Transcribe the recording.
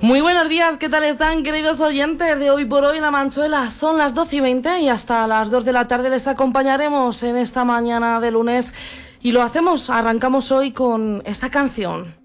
Muy buenos días, ¿qué tal están, queridos oyentes de Hoy por Hoy La Manchuela? Son las 12:20 y hasta las 2 de la tarde les acompañaremos en esta mañana de lunes y lo hacemos, arrancamos hoy con esta canción.